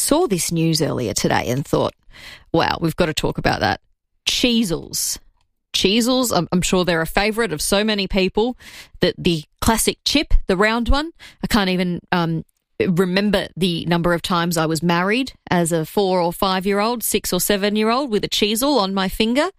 saw this news earlier today and thought, wow, we've got to talk about that. Cheezels. Cheezels, I'm sure they're a favourite of so many people. That the classic chip, the round one, I can't even remember the number of times I was married as a 4 or 5-year-old, 6 or 7-year-old with a cheezel on my finger.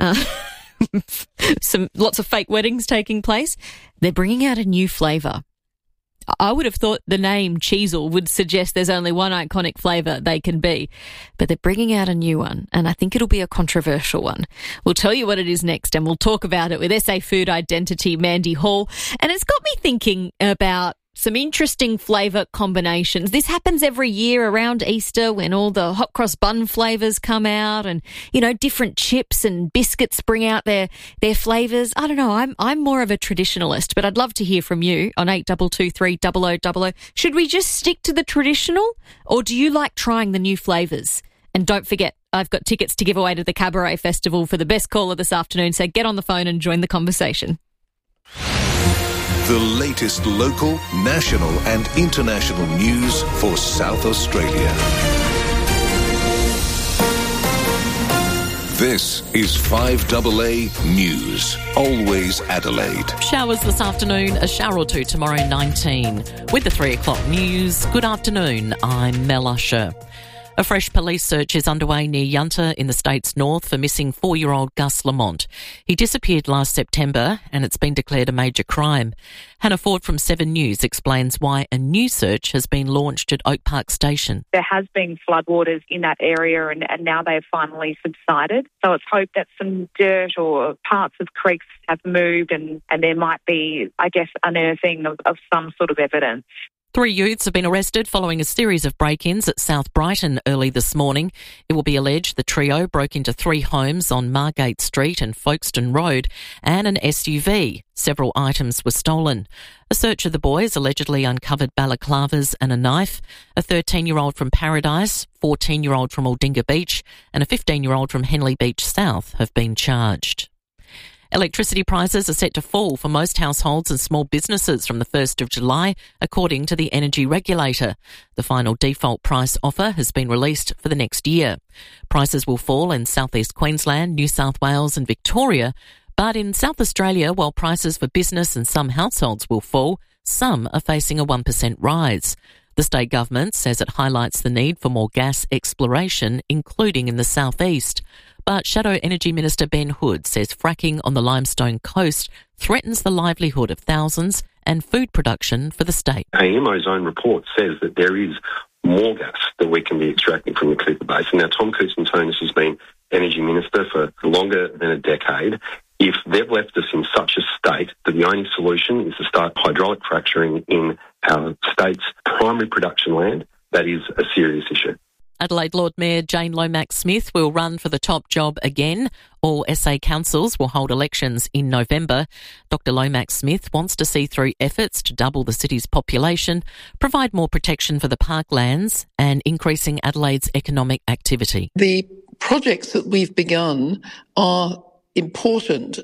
Lots of fake weddings taking place. They're bringing out a new flavour. I would have thought the name Cheezle would suggest there's only one iconic flavour they can be, but they're bringing out a new one, and I think it'll be a controversial one. We'll tell you what it is next, and we'll talk about it with SA Food Identity Mandy Hall. And it's got me thinking about some interesting flavour combinations. This happens every year around Easter when all the hot cross bun flavours come out and, you know, different chips and biscuits bring out their flavours. I don't know. I'm more of a traditionalist, but I'd love to hear from you on 8223 0000. Should we just stick to the traditional, or do you like trying the new flavours? And don't forget, I've got tickets to give away to the Cabaret Festival for the best caller this afternoon, so get on the phone and join the conversation. The latest local, national and international news for South Australia. This is 5AA News, always Adelaide. Showers this afternoon, a shower or two tomorrow, 19. With the 3 o'clock news, good afternoon, I'm Mel Usher. A fresh police search is underway near Yunta in the state's north for missing 4-year-old Gus Lamont. He disappeared last September and it's been declared a major crime. Hannah Ford from 7 News explains why a new search has been launched at Oak Park Station. There has been floodwaters in that area and now they've finally subsided. So it's hoped that some dirt or parts of creeks have moved and there might be, I guess, unearthing of some sort of evidence. 3 youths have been arrested following a series of break-ins at South Brighton early this morning. It will be alleged the trio broke into 3 homes on Margate Street and Folkestone Road and an SUV. Several items were stolen. A search of the boys allegedly uncovered balaclavas and a knife. A 13-year-old from Paradise, 14-year-old from Aldinga Beach and a 15-year-old from Henley Beach South have been charged. Electricity prices are set to fall for most households and small businesses from the 1st of July, according to the energy regulator. The final default price offer has been released for the next year. Prices will fall in southeast Queensland, New South Wales and Victoria, but in South Australia, while prices for business and some households will fall, some are facing a 1% rise. The state government says it highlights the need for more gas exploration, including in the southeast. But Shadow Energy Minister Ben Hood says fracking on the Limestone Coast threatens the livelihood of thousands and food production for the state. AEMO's own report says that there is more gas that we can be extracting from the Cooper Basin. Now, Tom Koutsantonis has been Energy Minister for longer than a decade. If they've left us in such a state that the only solution is to start hydraulic fracturing in our state's primary production land, that is a serious issue. Adelaide Lord Mayor Jane Lomax-Smith will run for the top job again. All SA councils will hold elections in November. Dr Lomax-Smith wants to see through efforts to double the city's population, provide more protection for the parklands and increasing Adelaide's economic activity. The projects that we've begun are important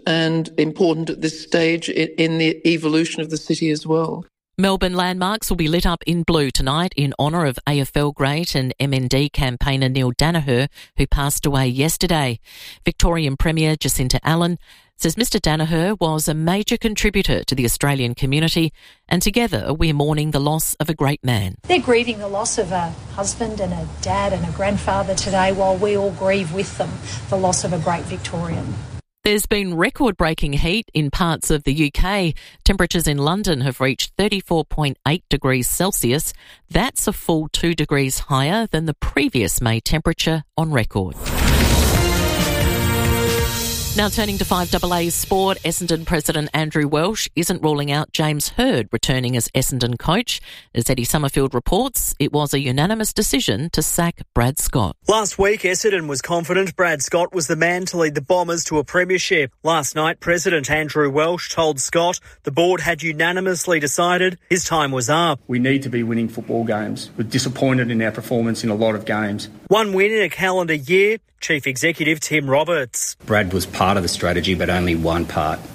at this stage in the evolution of the city as well. Melbourne landmarks will be lit up in blue tonight in honour of AFL great and MND campaigner Neil Danaher, who passed away yesterday. Victorian Premier Jacinta Allen says Mr Danaher was a major contributor to the Australian community, and together we're mourning the loss of a great man. They're grieving the loss of a husband and a dad and a grandfather today, while we all grieve with them the loss of a great Victorian. There's been record-breaking heat in parts of the UK. Temperatures in London have reached 34.8 degrees Celsius. That's a full 2 degrees higher than the previous May temperature on record. Now turning to 5AA's sport, Essendon President Andrew Welsh isn't ruling out James Hird returning as Essendon coach. As Eddie Summerfield reports, it was a unanimous decision to sack Brad Scott. Last week, Essendon was confident Brad Scott was the man to lead the Bombers to a premiership. Last night, President Andrew Welsh told Scott the board had unanimously decided his time was up. We need to be winning football games. We're disappointed in our performance in a lot of games. One win in a calendar year, Chief Executive Tim Roberts. Brad was part of the strategy, but only one part.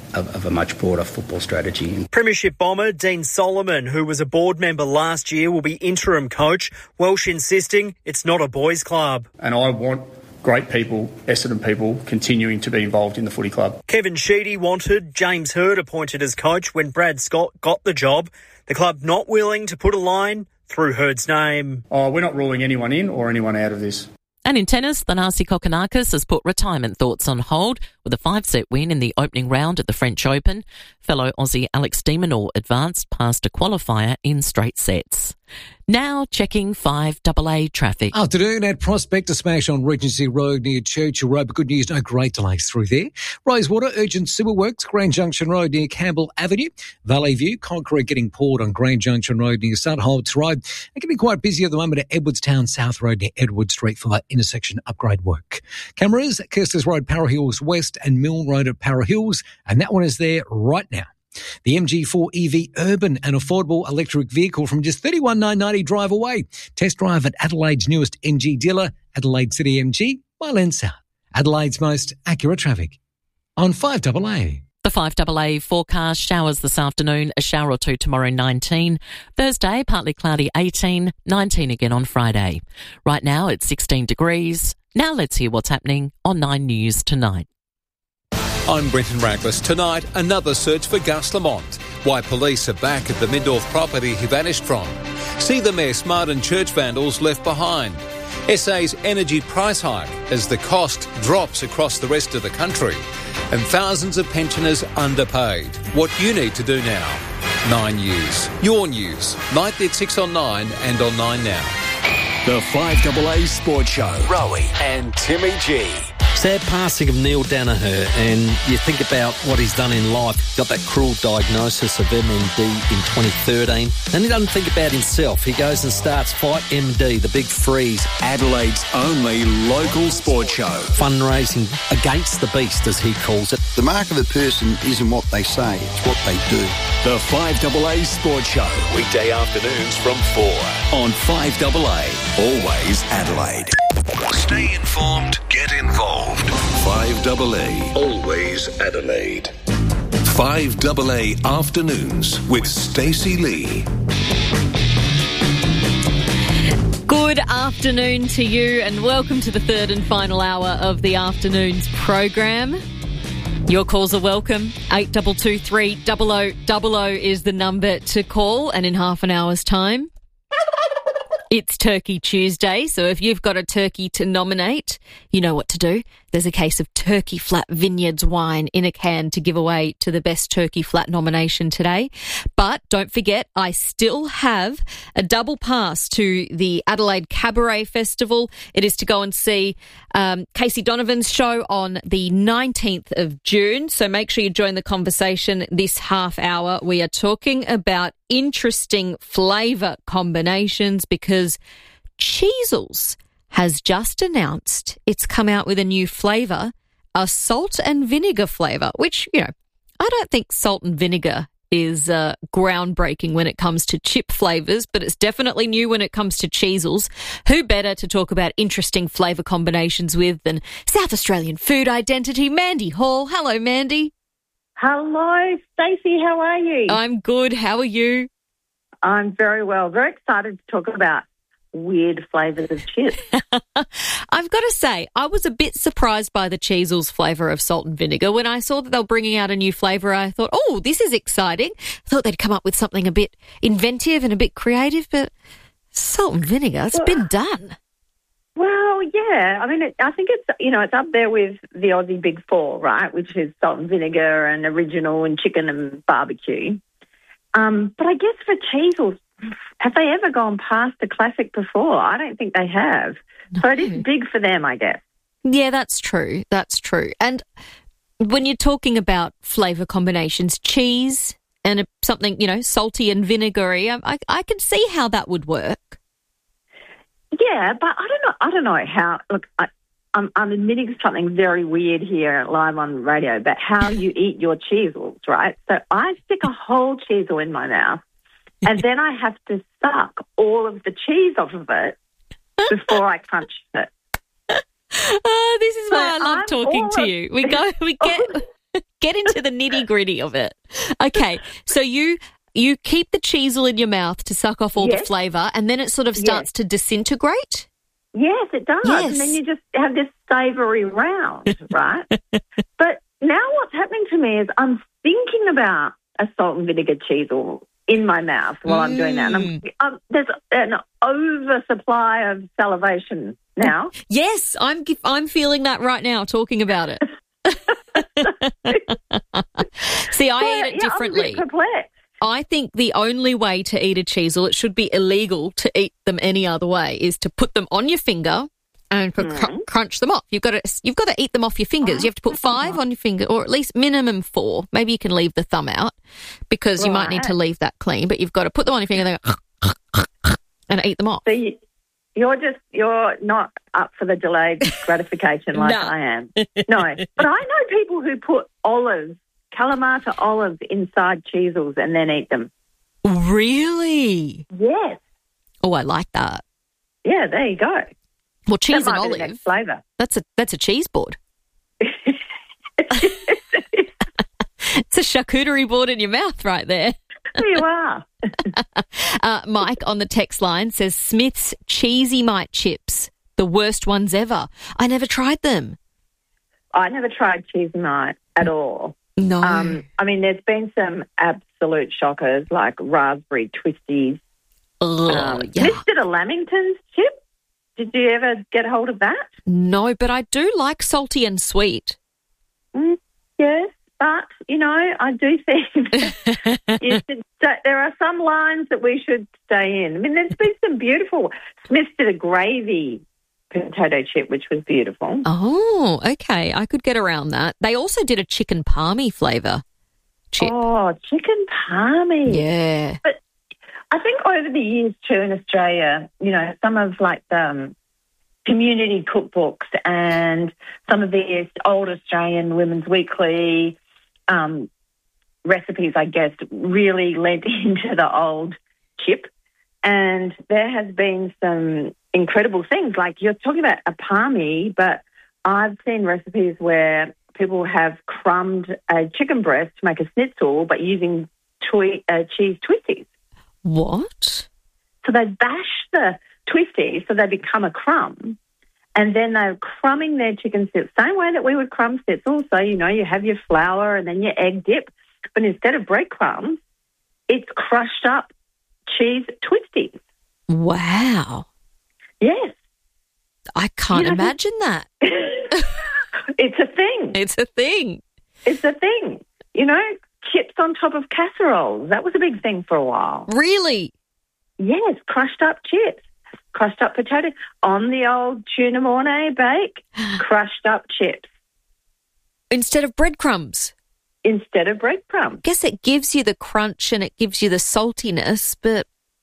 of a much broader football strategy. Premiership bomber Dean Solomon, who was a board member last year, will be interim coach. Welsh insisting it's not a boys' club. And I want great people, Essendon people, continuing to be involved in the footy club. Kevin Sheedy wanted James Hird appointed as coach when Brad Scott got the job. The club not willing to put a line through Hird's name. We're not ruling anyone in or anyone out of this. And in tennis, Thanasi Kokkinakis has put retirement thoughts on hold with a 5-set win in the opening round at the French Open. Fellow Aussie Alex de Minaur advanced past a qualifier in straight sets. Now checking 5AA traffic. Afternoon at Prospect, a smash on Regency Road near Churchill Road, but good news, no great delays through there. Rosewater, urgent sewer works, Grand Junction Road near Campbell Avenue. Valley View, concrete getting poured on Grand Junction Road near Sutholts Road. And getting quite busy at the moment at Edwardstown South Road near Edward Street for that intersection upgrade work. Cameras at Kirsters Road, Para Hills West and Mill Road at Para Hills, and that one is there right now. The MG4 EV urban and affordable electric vehicle from just $31,990 drive away. Test drive at Adelaide's newest MG dealer, Adelaide City MG, Mile South. Adelaide's most accurate traffic on 5AA. The 5AA forecast: showers this afternoon, a shower or two tomorrow, 19. Thursday, partly cloudy, 18, 19 again on Friday. Right now it's 16 degrees. Now let's hear what's happening on 9 News Tonight. I'm Brenton Raglas. Tonight, another search for Gus Lamont. Why police are back at the Mid-North property he vanished from. See the mess Martin church vandals left behind. SA's energy price hike as the cost drops across the rest of the country. And thousands of pensioners underpaid. What you need to do now. 9 News. Your news. Nightly at 6 on 9 and on 9 now. The 5AA Sports Show. Rowie and Timmy G. Sad passing of Neil Danaher, and you think about what he's done in life. Got that cruel diagnosis of MND in 2013. And he doesn't think about himself. He goes and starts Fight MD, the big freeze. Adelaide only local sports show. Fundraising against the beast, as he calls it. The mark of a person isn't what they say, it's what they do. The 5AA Sports Show. Weekday afternoons from 4 on 5AA. Always Adelaide. Stay informed, get involved. 5AA. Always Adelaide. 5AA Afternoons with Stacey Lee. Good afternoon to you and welcome to the third and final hour of the afternoon's program. Your calls are welcome. 8223 0000 is the number to call, and in half an hour's time, it's Turkey Tuesday, so if you've got a turkey to nominate, you know what to do. There's a case of Turkey Flat Vineyards wine in a can to give away to the best Turkey Flat nomination today. But don't forget, I still have a double pass to the Adelaide Cabaret Festival. It is to go and see Casey Donovan's show on the 19th of June. So make sure you join the conversation this half hour. We are talking about interesting flavour combinations because Cheezels has just announced it's come out with a new flavour, a salt and vinegar flavour, which, you know, I don't think salt and vinegar is groundbreaking when it comes to chip flavours, but it's definitely new when it comes to Cheezels. Who better to talk about interesting flavour combinations with than South Australian food identity, Mandy Hall. Hello, Mandy. Hello, Stacey. How are you? I'm good. How are you? I'm very well. Very excited to talk about weird flavours of chips. I've got to say, I was a bit surprised by the Cheezels flavour of salt and vinegar. When I saw that they were bringing out a new flavour, I thought, oh, this is exciting. I thought they'd come up with something a bit inventive and a bit creative, but salt and vinegar, it's been done. Well, yeah. I mean, I think it's, you know, it's up there with the Aussie Big Four, right, which is salt and vinegar and original and chicken and barbecue. But I guess for Cheezels, have they ever gone past the classic before? I don't think they have. No. So it is big for them, I guess. Yeah, that's true. That's true. And when you're talking about flavour combinations, cheese and something, you know, salty and vinegary, I can see how that would work. Yeah, but I don't know how. Look, I'm admitting something very weird here live on radio, but how you eat your Cheezels, right? So I stick a whole Cheezel in my mouth, and then I have to suck all of the cheese off of it before I crunch it. Oh, this is why I love talking to you. We get Get into the nitty-gritty of it. Okay, so you keep the cheesel in your mouth to suck off all the flavour, and then it sort of starts to disintegrate? Yes, it does. Yes. And then you just have this savoury round, right? But now what's happening to me is I'm thinking about a salt and vinegar cheesel in my mouth while I'm doing that. And there's an oversupply of salivation now. Yes, I'm feeling that right now talking about it. See, I eat it differently. I'm a bit perplexed. I think the only way to eat a cheesel, it should be illegal to eat them any other way, is to put them on your finger and crunch them off. You've got to eat them off your fingers. You have to put 5 on your finger, or at least minimum 4. Maybe you can leave the thumb out because you might need to leave that clean. But you've got to put them on your finger and eat them off. So you're not up for the delayed gratification like I am. No, but I know people who put Kalamata olives inside cheesels and then eat them. Really? Yes. Oh, I like that. Yeah, there you go. Well, cheese that and might olive. be the next flavour. That's a cheese board. It's a charcuterie board in your mouth right there. There you are. Mike on the text line says Smith's Cheesy Mite chips, the worst ones ever. I never tried them. I never tried Cheesy Mite at all. No. I mean, there's been some absolute shockers like raspberry twisties. Mr. Lamington's chip. Did you ever get hold of that? No, but I do like salty and sweet. Yes, but, I do think there are some lines that we should stay in. I mean, there's been some beautiful... Smith did a gravy potato chip, which was beautiful. Oh, okay. I could get around that. They also did a chicken palmy flavour chip. Oh, chicken palmy. Yeah. But I think over the years too in Australia, some of like the community cookbooks and some of the old Australian Women's Weekly recipes, I guess, really lent into the old chip. And there has been some incredible things. Like you're talking about a palmy, but I've seen recipes where people have crumbed a chicken breast to make a schnitzel, but using cheese twisties. What? So they bash the twisties so they become a crumb, and then they're crumbing their chicken schnitzel, same way that we would crumb schnitzel. So, you have your flour and then your egg dip, but instead of breadcrumbs, it's crushed up cheese twisties. Wow. Yes. I can't imagine that. It's a thing. It's a thing. It's a thing. Chips on top of casseroles. That was a big thing for a while. Really? Yes, crushed up chips, crushed up potatoes on the old tuna mornay bake, crushed up chips. Instead of breadcrumbs? Instead of breadcrumbs. Guess it gives you the crunch and it gives you the saltiness, but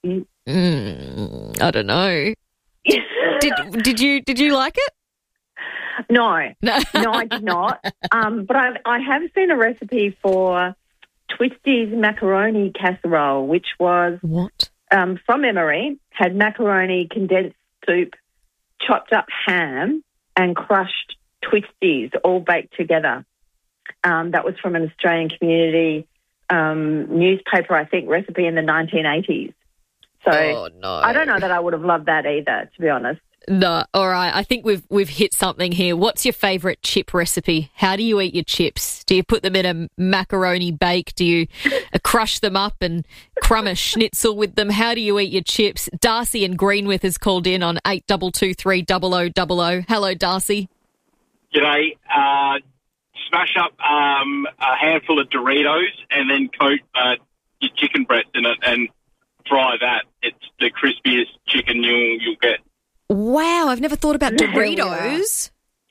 I don't know. Did you like it? No, I did not. But I have seen a recipe for Twisties macaroni casserole, which was from memory, had macaroni, condensed soup, chopped up ham, and crushed Twisties all baked together. That was from an Australian community newspaper, I think, recipe in the 1980s. So I don't know that I would have loved that either, to be honest. No, all right. I think we've hit something here. What's your favourite chip recipe? How do you eat your chips? Do you put them in a macaroni bake? Do you crush them up and crumb a schnitzel with them? How do you eat your chips? Darcy in Greenwith has called in on 8223 0000. Hello, Darcy. G'day. Smash up a handful of Doritos and then coat your chicken breast in it and fry that. It's the crispiest chicken you'll get. Wow, I've never thought about Doritos.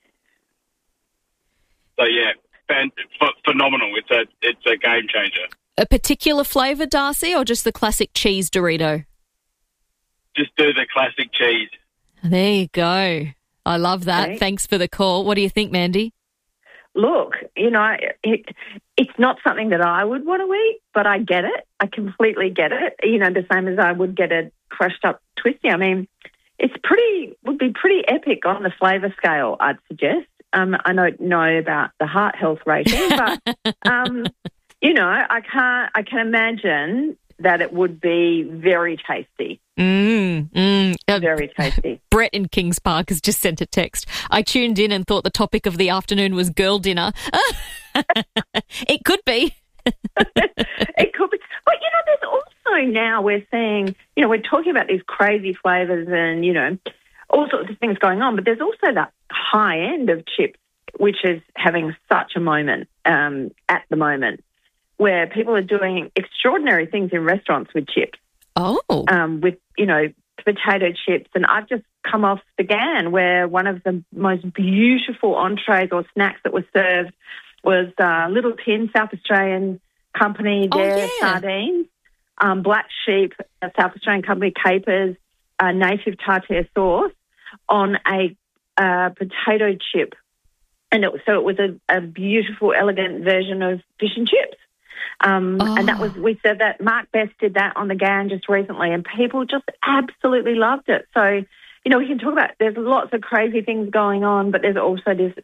So yeah, phenomenal. It's a game changer. A particular flavour, Darcy, or just the classic cheese Dorito? Just do the classic cheese. There you go. I love that. Okay. Thanks for the call. What do you think, Mandy? Look, it's not something that I would want to eat, but I get it. I completely get it. The same as I would get a crushed up Twisty. I mean, would be pretty epic on the flavour scale, I'd suggest. I don't know about the heart health rating, but, I can imagine that it would be very tasty. Very tasty. Brett in Kings Park has just sent a text. I tuned in and thought the topic of the afternoon was girl dinner. It could be. It could be. But, there's also now we're seeing, we're talking about these crazy flavours and, all sorts of things going on, but there's also that high end of chips, which is having such a moment at the moment, where people are doing extraordinary things in restaurants with chips. Oh. With, potato chips. And I've just come off the Ghan where one of the most beautiful entrees or snacks that was served was Little Tin, South Australian company, their sardines, Black Sheep, South Australian company, capers, native tartare sauce on a potato chip. And so it was a beautiful, elegant version of fish and chips. And we said that Mark Best did that on the Ghan just recently, and people just absolutely loved it. So, we can talk about, there's lots of crazy things going on, but there's also this,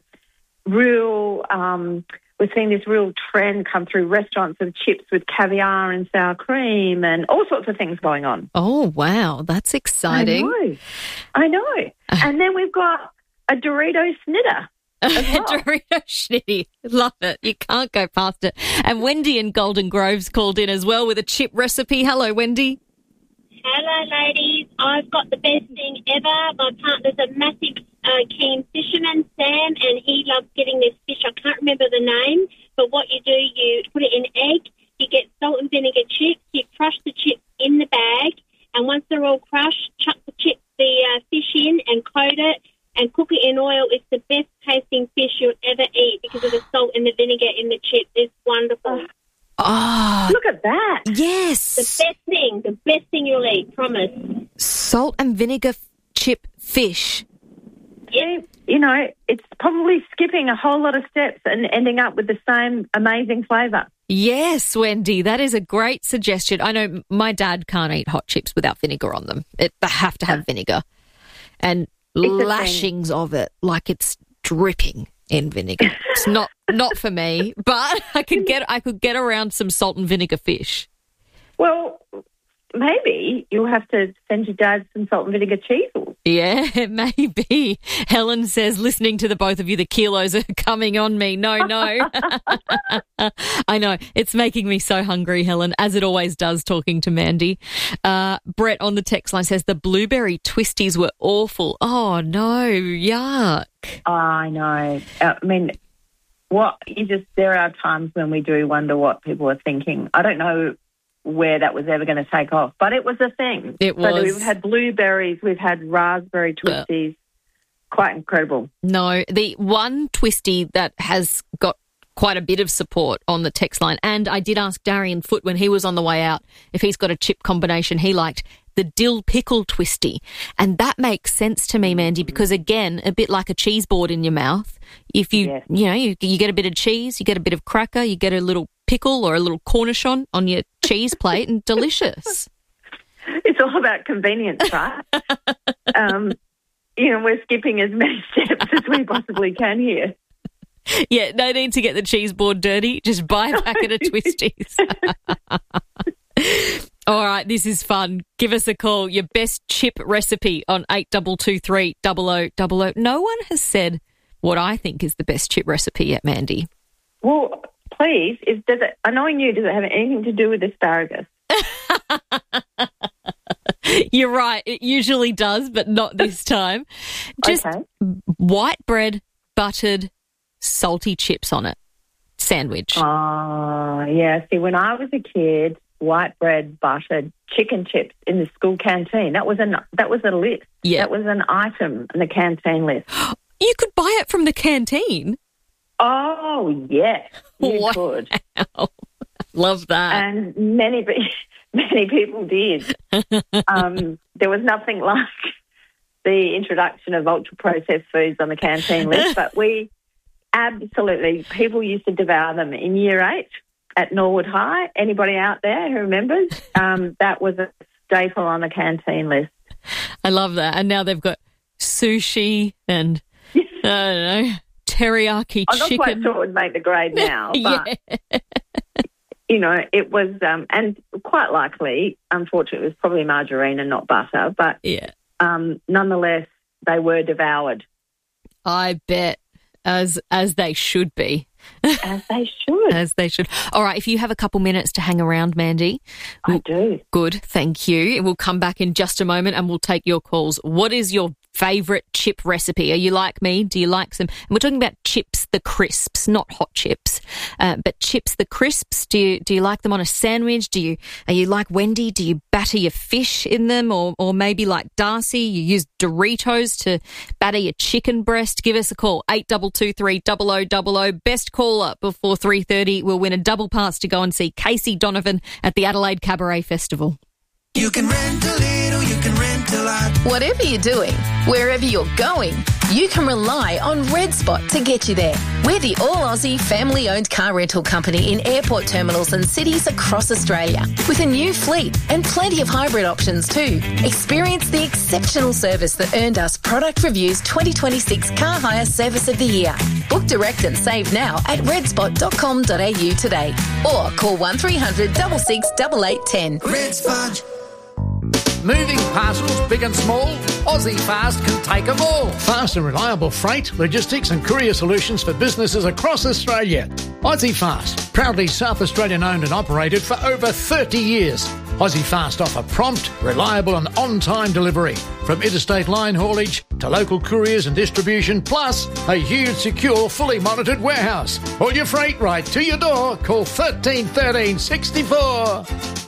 real, we're seeing this real trend come through restaurants of chips with caviar and sour cream and all sorts of things going on. Oh, wow. That's exciting. I know. And then we've got a Dorito Snitter. Dorito Schnitty. Love it. You can't go past it. And Wendy in Golden Grove's called in as well with a chip recipe. Hello, Wendy. Hello, ladies. I've got the best thing ever. My partner's a massive keen fisherman, Sam, and he loves getting this fish. I can't remember the name, but what you do, you put it in egg, you get salt and vinegar chips, you crush the chips in the bag, and once they're all crushed, chuck the fish in and coat it, and cook it in oil. It's the best tasting fish you'll ever eat because of the salt and the vinegar in the chip. It's wonderful. Oh, look at that. Yes. The best thing you'll eat, promise. Salt and vinegar chip fish. Yeah, it's probably skipping a whole lot of steps and ending up with the same amazing flavour. Yes, Wendy, that is a great suggestion. I know my dad can't eat hot chips without vinegar on them. They have to have vinegar. And lashings of it, like it's dripping in vinegar. It's not for me, but I could get around some salt and vinegar fish. Well, maybe you'll have to send your dad some salt and vinegar cheesels. Yeah, maybe. Helen says, listening to the both of you, the kilos are coming on me. No. I know. It's making me so hungry, Helen, as it always does talking to Mandy. Brett on the text line says, the blueberry twisties were awful. Oh, no. Yuck. I know. I mean, there are times when we do wonder what people are thinking. I don't know where that was ever going to take off, but it was a thing. It was. So we've had blueberries, we've had raspberry twisties. Quite incredible. No, the one twisty that has got quite a bit of support on the text line, and I did ask Darian Foote when he was on the way out if he's got a chip combination he liked, the dill pickle twisty. And that makes sense to me, Mandy, because again, a bit like a cheese board in your mouth. If you get a bit of cheese, you get a bit of cracker, you get a little pickle or a little cornichon on your cheese plate, and delicious. It's all about convenience, right? We're skipping as many steps as we possibly can here. Yeah, no need to get the cheese board dirty. Just buy a packet of twisties. All right, this is fun. Give us a call. Your best chip recipe on 8223 0000. No one has said what I think is the best chip recipe yet, Mandy. Well, please, knowing you, does it have anything to do with asparagus? You're right. It usually does, but not this time. Just white bread, buttered, salty chips on it. Sandwich. Oh, yeah. See, when I was a kid, white bread, buttered, chicken chips in the school canteen, that was a list. Yeah. That was an item in the canteen list. You could buy it from the canteen? Oh, yes. You could. Love that. And many people did. There was nothing like the introduction of ultra-processed foods on the canteen list, but people used to devour them in Year 8 at Norwood High. Anybody out there who remembers? That was a staple on the canteen list. I love that. And now they've got sushi and I don't know. Teriyaki I'm not chicken. quite sure it would make the grade now, but, it was, and quite likely, unfortunately, it was probably margarine and not butter, but nonetheless, they were devoured. I bet, as they should be. As they should. As they should. All right, if you have a couple minutes to hang around, Mandy. I do. Good, thank you. We'll come back in just a moment and we'll take your calls. What is your favourite chip recipe? Are you like me? Do you like some? And we're talking about Chips the Crisps, not hot chips, but Chips the Crisps. Do you like them on a sandwich? Are you like Wendy? Do you batter your fish in them, or maybe like Darcy, you use Doritos to batter your chicken breast? Give us a call, 8223 0000. Best caller before 3:30 will win a double pass to go and see Casey Donovan at the Adelaide Cabaret Festival. You can rent a little, you can rent a lot. Whatever you're doing, wherever you're going, you can rely on Red Spot to get you there. We're the all-Aussie family-owned car rental company in airport terminals and cities across Australia, with a new fleet and plenty of hybrid options too. Experience the exceptional service that earned us Product Review's 2026 Car Hire Service of the Year. Book direct and save now at redspot.com.au today, or call 1300 66 8810. Red Spot. Moving parcels, big and small, Aussie Fast can take them all. Fast and reliable freight, logistics and courier solutions for businesses across Australia. Aussie Fast, proudly South Australian owned and operated for over 30 years. Aussie Fast offer prompt, reliable and on-time delivery, from interstate line haulage to local couriers and distribution, plus a huge, secure, fully monitored warehouse. All your freight right to your door. Call 13 13 64.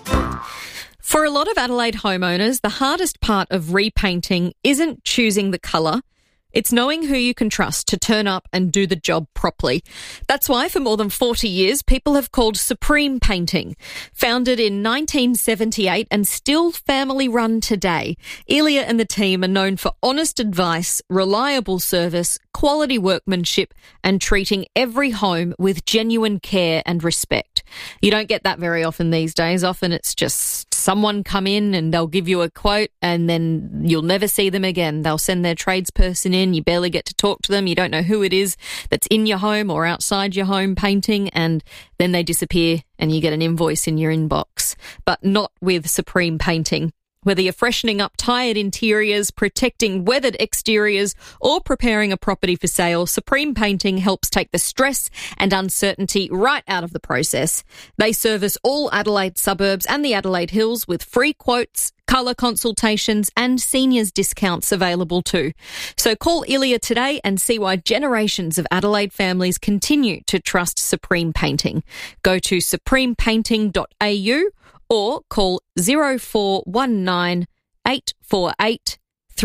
For a lot of Adelaide homeowners, the hardest part of repainting isn't choosing the colour. It's knowing who you can trust to turn up and do the job properly. That's why for more than 40 years, people have called Supreme Painting. Founded in 1978 and still family run today, Elia and the team are known for honest advice, reliable service, quality workmanship and treating every home with genuine care and respect. You don't get that very often these days. Often it's just someone come in and they'll give you a quote and then you'll never see them again. They'll send their tradesperson in. You barely get to talk to them. You don't know who it is that's in your home or outside your home painting, and then they disappear and you get an invoice in your inbox. But not with Supreme Painting. Whether you're freshening up tired interiors, protecting weathered exteriors, or preparing a property for sale, Supreme Painting helps take the stress and uncertainty right out of the process. They service all Adelaide suburbs and the Adelaide Hills with free quotes, colour consultations and seniors discounts available too. So call Ilya today and see why generations of Adelaide families continue to trust Supreme Painting. Go to supremepainting.au or call 0419 848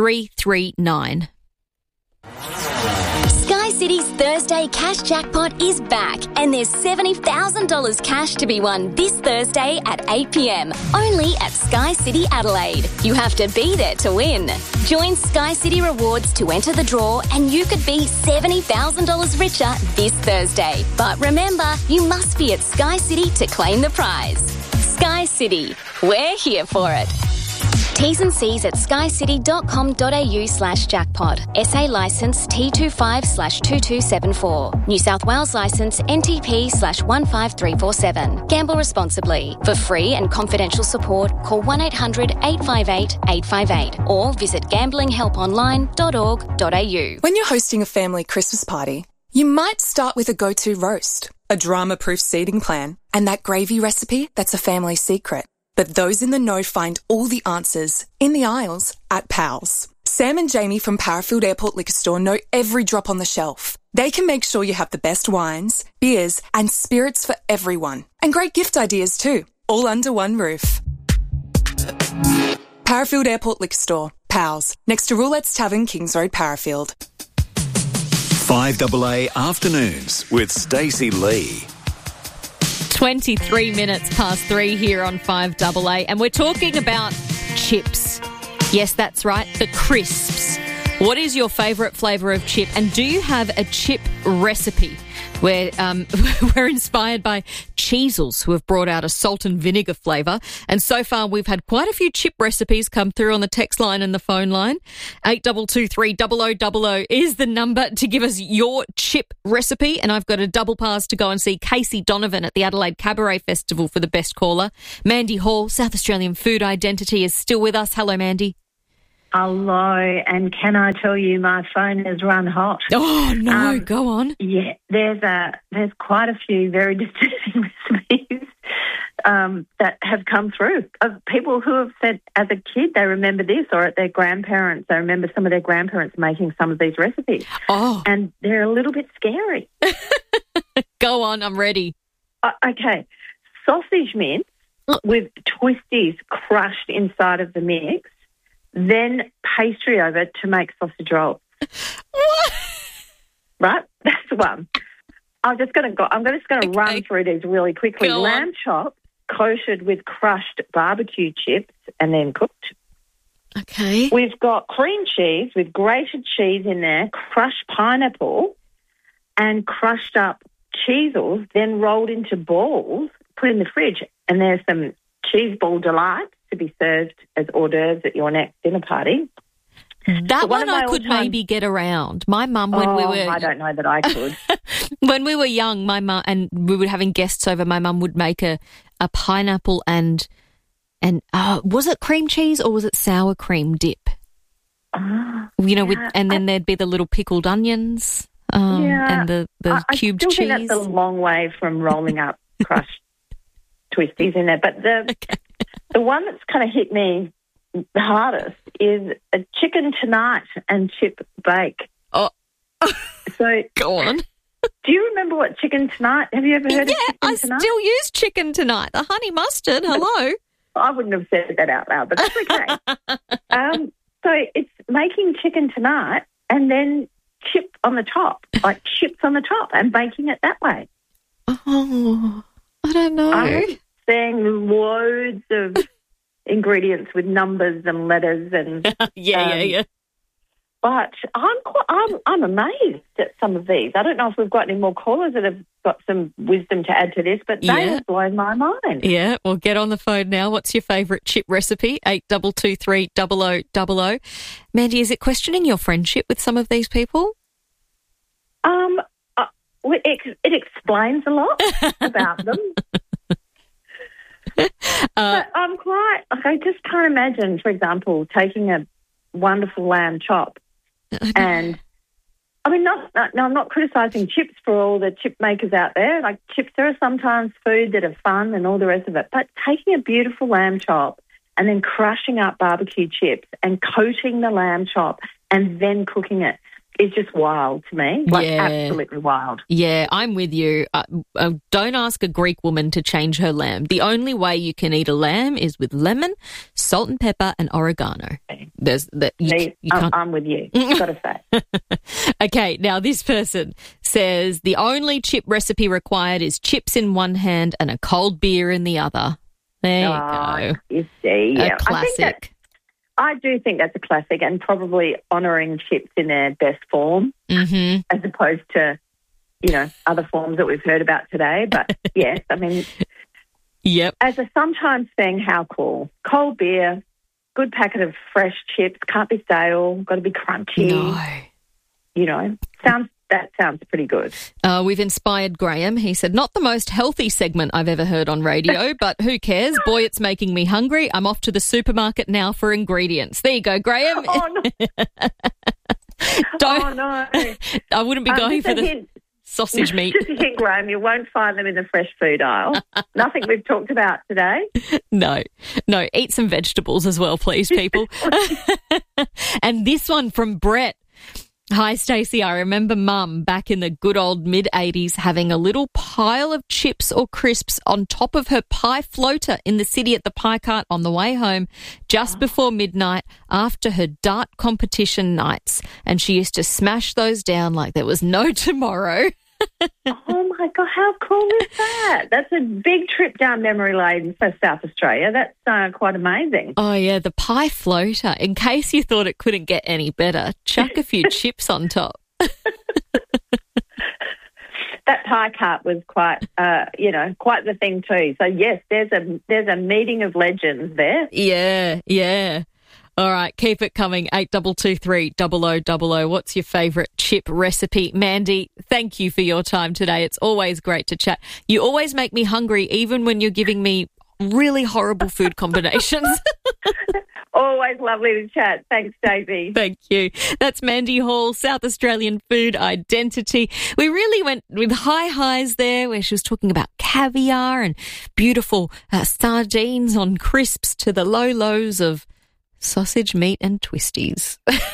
339. Sky City's Thursday Cash Jackpot is back, and there's $70,000 cash to be won this Thursday at 8 p.m. only at Sky City Adelaide. You have to be there to win. Join Sky City Rewards to enter the draw, and you could be $70,000 richer this Thursday. But remember, you must be at Sky City to claim the prize. Sky City, we're here for it. T's and C's at skycity.com.au/jackpot. SA licence T25/2274. New South Wales licence NTP/15347. Gamble responsibly. For free and confidential support, call 1-800-858-858 or visit gamblinghelponline.org.au. When you're hosting a family Christmas party, you might start with a go-to roast, a drama-proof seating plan, and that gravy recipe that's a family secret. But those in the know find all the answers in the aisles at Pals. Sam and Jamie from Parafield Airport Liquor Store know every drop on the shelf. They can make sure you have the best wines, beers, and spirits for everyone. And great gift ideas too, all under one roof. Parafield Airport Liquor Store, Pals, next to Roulette's Tavern, Kings Road, Parafield. 5AA Afternoons with Stacey Lee. 23 minutes past 3 here on 5AA, and we're talking about chips. Yes, that's right, the crisps. What is your favourite flavour of chip, and do you have a chip recipe? We're inspired by Cheezels, who have brought out a salt and vinegar flavour. And so far, we've had quite a few chip recipes come through on the text line and the phone line. 8223 0000 is the number to give us your chip recipe. And I've got a double pass to go and see Casey Donovan at the Adelaide Cabaret Festival for the best caller. Mandy Hall, South Australian Food Identity, is still with us. Hello, Mandy. Hello, and can I tell you my phone has run hot? Oh, no, go on. Yeah, there's quite a few very disturbing recipes that have come through of people who have said as a kid they remember this, or at their grandparents, they remember some of their grandparents making some of these recipes. Oh. And they're a little bit scary. Go on, I'm ready. Okay, sausage mince with twisties crushed inside of the mix, then pastry over to make sausage rolls. What? Right? That's one. I'm just going to run through these really quickly. Lamb chops koshered with crushed barbecue chips and then cooked. Okay. We've got cream cheese with grated cheese in there, crushed pineapple and crushed up Cheezels, then rolled into balls, put in the fridge. And there's some cheese ball delights to be served as hors d'oeuvres at your next dinner party. That one I could maybe get around. My mum, when we were... I don't know that I could. When we were young, my mum, and we were having guests over, my mum would make a pineapple and was it cream cheese or was it sour cream dip? And then there'd be the little pickled onions and the cubed cheese. I still think that's a long way from rolling up crushed twisties in there. But the one that's kind of hit me the hardest is a chicken tonight and chip bake. Oh. So go on. Do you remember what chicken tonight? Have you ever heard of chicken tonight? Yeah, I still use chicken tonight. The honey mustard. Hello. I wouldn't have said that out loud, but that's okay. So it's making chicken tonight and then chip on the top, like chips on the top, and baking it that way. Oh, I don't know. I'm seeing loads of ingredients with numbers and letters and yeah. But I'm amazed at some of these. I don't know if we've got any more callers that have got some wisdom to add to this, but they have blown my mind. Yeah, well, get on the phone now. What's your favourite chip recipe? 8223 0000. Mandy, is it questioning your friendship with some of these people? It explains a lot about them. But I'm quite, I just can't imagine, for example, taking a wonderful lamb chop and, I mean, I'm not criticising chips for all the chip makers out there. Like, chips are sometimes food that are fun and all the rest of it, but taking a beautiful lamb chop and then crushing up barbecue chips and coating the lamb chop and then cooking it is just wild to me. Absolutely wild. Yeah, I'm with you. Don't ask a Greek woman to change her lamb. The only way you can eat a lamb is with lemon, salt and pepper, and oregano. I'm with you. Got to say. Okay, now this person says the only chip recipe required is chips in one hand and a cold beer in the other. There you go. You see, a classic. I do think that's a classic, and probably honouring chips in their best form, as opposed to, other forms that we've heard about today. But yes, I mean, as a sometimes thing, how cool. Cold beer, good packet of fresh chips, can't be stale, got to be crunchy. No. That sounds pretty good. We've inspired Graham. He said, not the most healthy segment I've ever heard on radio, but who cares? Boy, it's making me hungry. I'm off to the supermarket now for ingredients. There you go, Graham. Oh, no. I wouldn't be going for the hint. Sausage meat. Just a hint, Graham, you won't find them in the fresh food aisle. Nothing we've talked about today. No, eat some vegetables as well, please, people. And this one from Brett. Hi, Stacey. I remember Mum back in the good old mid-'80s having a little pile of chips or crisps on top of her pie floater in the city at the pie cart on the way home just before midnight after her dart competition nights. And she used to smash those down like there was no tomorrow. Oh, my God, how cool is that? That's a big trip down memory lane for South Australia. That's quite amazing. Oh, yeah, the pie floater. In case you thought it couldn't get any better, chuck a few chips on top. That Thai cart was quite the thing too. So yes, there's a meeting of legends there. Yeah. All right, keep it coming. 8223 0000. What's your favourite chip recipe? Mandy, thank you for your time today. It's always great to chat. You always make me hungry, even when you're giving me really horrible food combinations. Always lovely to chat. Thanks, Daisy. Thank you. That's Mandy Hall, South Australian food identity. We really went with high highs there, where she was talking about caviar and beautiful sardines on crisps, to the low lows of sausage, meat and twisties.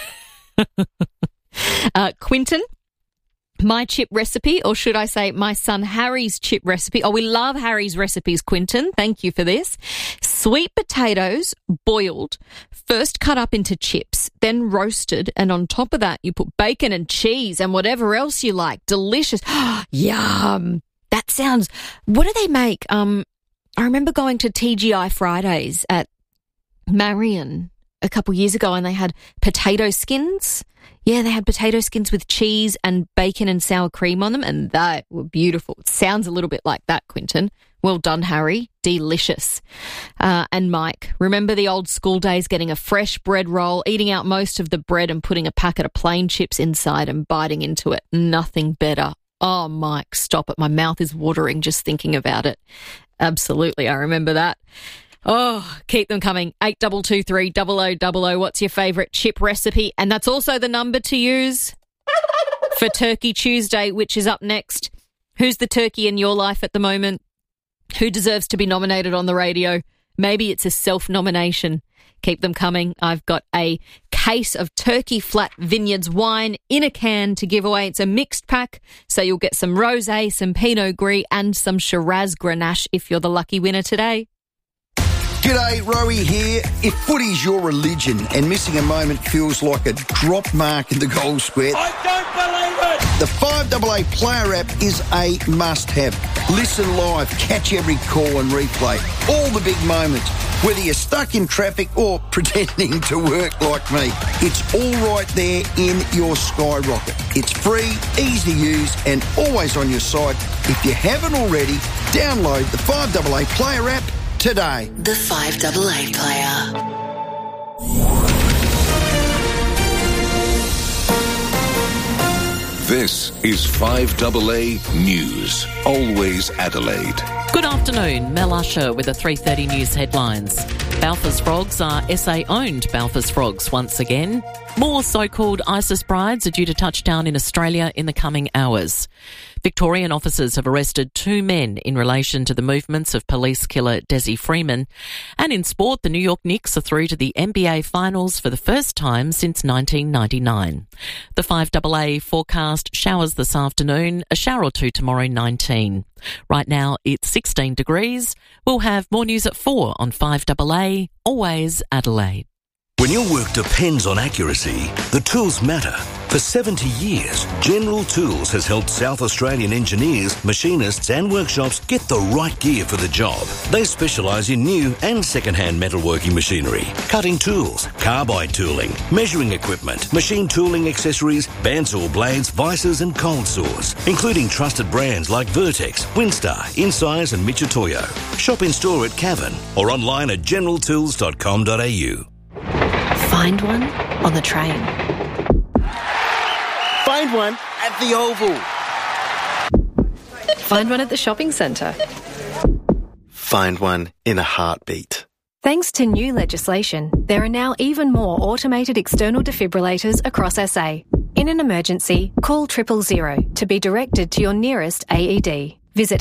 Quinton, my chip recipe, or should I say my son Harry's chip recipe. Oh, we love Harry's recipes, Quinton. Thank you for this. Sweet potatoes, boiled, first cut up into chips, then roasted, and on top of that you put bacon and cheese and whatever else you like. Delicious. Yum. That sounds... What do they make? I remember going to TGI Fridays at Marion a couple years ago, and they had potato skins. Yeah, they had potato skins with cheese and bacon and sour cream on them, and they were beautiful. It sounds a little bit like that, Quinton. Well done, Harry. Delicious. And Mike, remember the old school days, getting a fresh bread roll, eating out most of the bread and putting a packet of plain chips inside and biting into it. Nothing better. Oh, Mike, stop it. My mouth is watering just thinking about it. Absolutely, I remember that. Oh, keep them coming. 8223 0000. What's your favourite chip recipe? And that's also the number to use for Turkey Tuesday, which is up next. Who's the turkey in your life at the moment? Who deserves to be nominated on the radio? Maybe it's a self-nomination. Keep them coming. I've got a case of Turkey Flat Vineyards wine in a can to give away. It's a mixed pack, so you'll get some rosé, some Pinot Gris and some Shiraz Grenache if you're the lucky winner today. G'day, Rowie here. If footy's your religion and missing a moment feels like a drop mark in the goal square, I don't believe it! The 5AA Player app is a must-have. Listen live, catch every call and replay. All the big moments, whether you're stuck in traffic or pretending to work like me. It's all right there in your Skyrocket. It's free, easy to use and always on your side. If you haven't already, download the 5AA Player app today. The 5AA Player. This is 5AA News. Always Adelaide. Good afternoon. Mel Usher with the 3:30 News headlines. Balfour's Frogs are SA-owned Balfour's Frogs once again. More so-called ISIS brides are due to touch down in Australia in the coming hours. Victorian officers have arrested 2 men in relation to the movements of police killer Desi Freeman. And in sport, the New York Knicks are through to the NBA Finals for the first time since 1999. The 5AA forecast: showers this afternoon, a shower or two tomorrow, 19. Right now it's 16 degrees. We'll have more news at 4 on 5AA, always Adelaide. When your work depends on accuracy, the tools matter. For 70 years, General Tools has helped South Australian engineers, machinists and workshops get the right gear for the job. They specialise in new and second-hand metalworking machinery, cutting tools, carbide tooling, measuring equipment, machine tooling accessories, bandsaw blades, vices and cold saws, including trusted brands like Vertex, Winstar, Insize and Michitoyo. Shop in-store at Cavan or online at generaltools.com.au. Find one on the train. Find one at the Oval. Find one at the shopping centre. Find one in a heartbeat. Thanks to new legislation, there are now even more automated external defibrillators across SA. In an emergency, call 000 to be directed to your nearest AED. Visit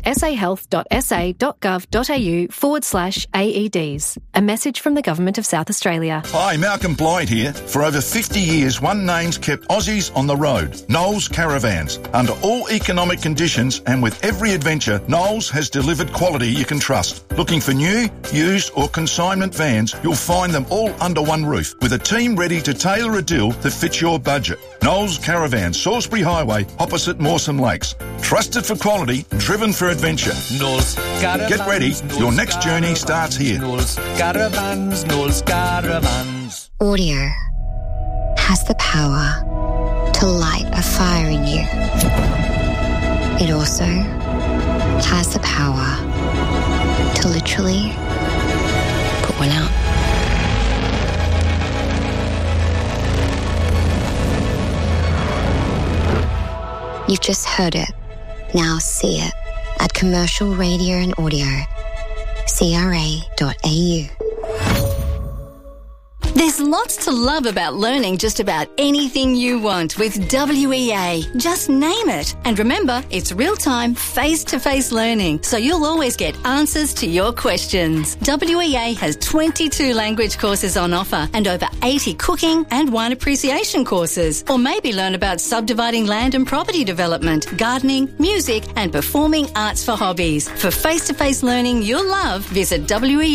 sahealth.sa.gov.au/AEDs. A message from the Government of South Australia. Hi, Malcolm Blyde here. For over 50 years, one name's kept Aussies on the road. Knowles Caravans. Under all economic conditions and with every adventure, Knowles has delivered quality you can trust. Looking for new, used or consignment vans, you'll find them all under one roof with a team ready to tailor a deal that fits your budget. Knowles Caravans, Salisbury Highway, opposite Mawson Lakes. Trusted for quality, driven for adventure. Knowles Caravans. Get ready, your next journey starts here. Knowles Caravans, Knowles Caravans. Audio has the power to light a fire in you. it also has the power to literally put one out. You've just heard it. Now see it at Commercial Radio and Audio, CRA.au. There's lots to love about learning just about anything you want with WEA. Just name it. And remember, it's real-time, face-to-face learning, so you'll always get answers to your questions. WEA has 22 language courses on offer and over 80 cooking and wine appreciation courses. Or maybe learn about subdividing land and property development, gardening, music and performing arts for hobbies. For face-to-face learning you'll love, visit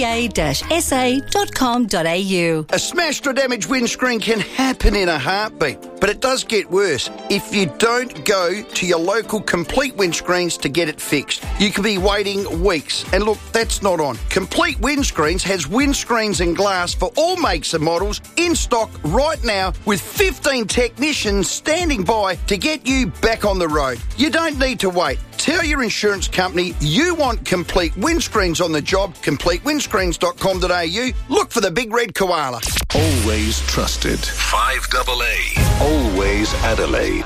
wea-sa.com.au. A smashed or damaged windscreen can happen in a heartbeat, but it does get worse if you don't go to your local Complete Windscreens to get it fixed. You could be waiting weeks, and look, that's not on. Complete Windscreens has windscreens and glass for all makes and models in stock right now with 15 technicians standing by to get you back on the road. You don't need to wait. Tell your insurance company you want Complete Windscreens on the job. CompleteWindscreens.com.au. Look for the big red koala. Always trusted. 5AA. Always Adelaide.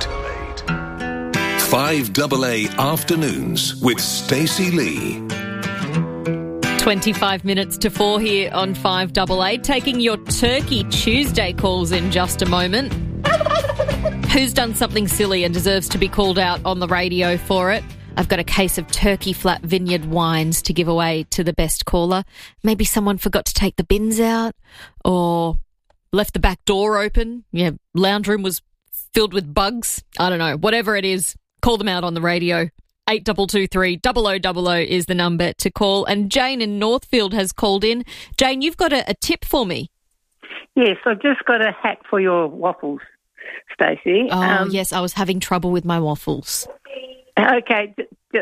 5AA Afternoons with Stacey Lee. 25 minutes to 4 here on 5AA. Taking your Turkey Tuesday calls in just a moment. Who's done something silly and deserves to be called out on the radio for it? I've got a case of Turkey Flat Vineyard wines to give away to the best caller. Maybe someone forgot to take the bins out or left the back door open. Yeah, lounge room was filled with bugs. I don't know. Whatever it is, call them out on the radio. 8223 0000 is the number to call. And Jane in Northfield has called in. Jane, you've got a tip for me. Yes, I've just got a hack for your waffles, Stacey. Oh, yes, I was having trouble with my waffles. Okay.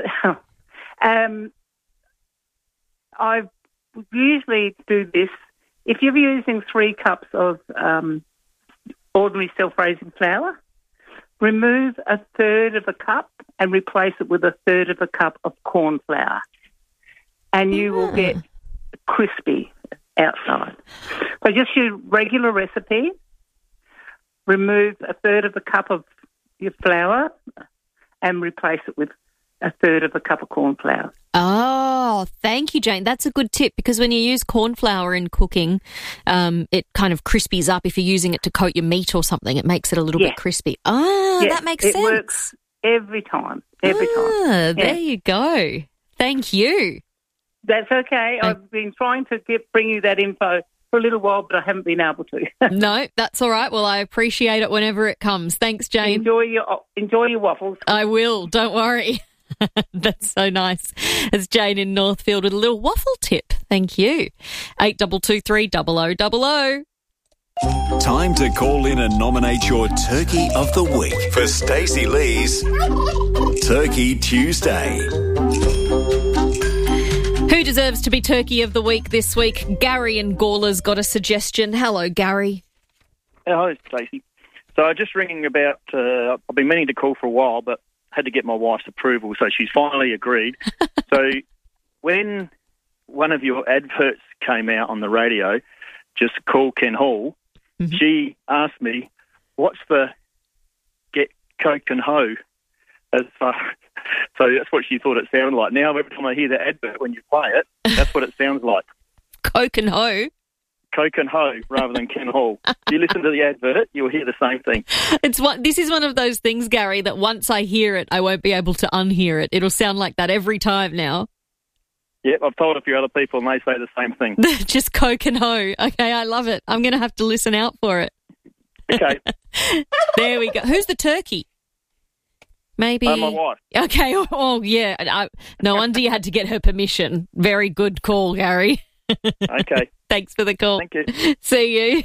I usually do this. If you're using 3 cups of ordinary self-raising flour, remove a third of a cup and replace it with a third of a cup of corn flour, and you will get crispy outside. So just your regular recipe, remove a third of a cup of your flour and replace it with a third of a cup of corn flour. Oh, thank you, Jane. That's a good tip because when you use corn flour in cooking, it kind of crispies up. If you're using it to coat your meat or something, it makes it a little bit crispy. Oh, that makes sense. It works every time. Every time. There you go. Thank you. That's okay. I've been trying to bring you that info for a little while, but I haven't been able to. No, that's all right. Well, I appreciate it whenever it comes. Thanks, Jane. Enjoy your waffles. I will. Don't worry. That's so nice. It's Jane in Northfield with a little waffle tip. Thank you. 8223 0000. Time to call in and nominate your Turkey of the Week for Stacey Lee's Turkey Tuesday. Who deserves to be Turkey of the Week this week? Gary in Gawler's got a suggestion. Hello, Gary. Hello, Stacey. So I'm just ringing about, I've been meaning to call for a while, but had to get my wife's approval, so she's finally agreed. So when one of your adverts came out on the radio, Just Call Ken Hall, she asked me, what's the get Coke and Ho? So that's what she thought it sounded like. Now every time I hear the advert when you play it, that's what it sounds like. Coke and Ho? Coke and Ho rather than Ken Hall. If you listen to the advert, you'll hear the same thing. This is one of those things, Gary, that once I hear it, I won't be able to unhear it. It'll sound like that every time now. Yep, I've told a few other people and they say the same thing. Just Coke and Ho. Okay, I love it. I'm going to have to listen out for it. Okay. There we go. Who's the turkey? Maybe. My wife. Okay. Oh, yeah. No wonder you had to get her permission. Very good call, Gary. Okay. Thanks for the call. Thank you. See you.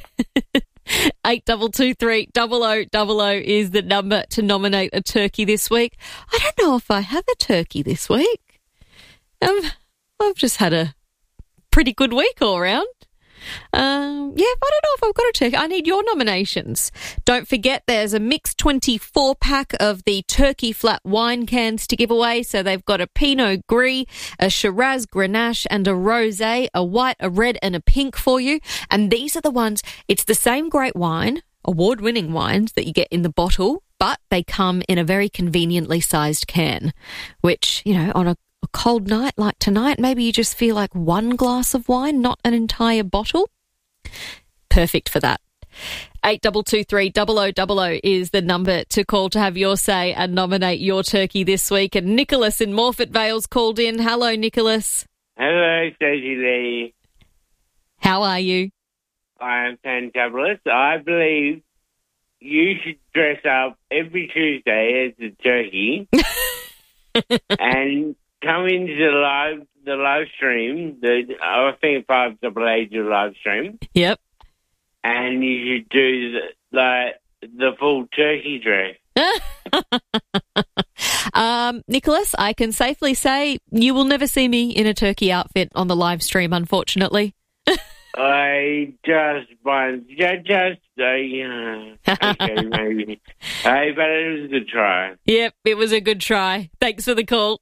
8223 0000 is the number to nominate a turkey this week. I don't know if I have a turkey this week. I've just had a pretty good week all round. I don't know if I've got a turkey. I need your nominations. Don't forget there's a mixed 24-pack of the Turkey Flat wine cans to give away. So they've got a Pinot Gris, a Shiraz Grenache and a Rosé, a white, a red and a pink for you. And these are the ones, it's the same great wine, award-winning wines that you get in the bottle, but they come in a very conveniently sized can, which, you know, on a cold night like tonight, maybe you just feel like one glass of wine, not an entire bottle. Perfect for that. 8223 0000 is the number to call to have your say and nominate your turkey this week. And Nicholas in Morford Vale's called in. Hello, Nicholas. Hello, Stacey Lee. How are you? I am fantabulous. I believe you should dress up every Tuesday as a turkey and come into the live stream. I think 5AA do live stream. Yep. And you should do the full turkey dress. Nicholas, I can safely say you will never see me in a turkey outfit on the live stream, unfortunately. Okay, maybe. Hey, but it was a good try. Yep, it was a good try. Thanks for the call.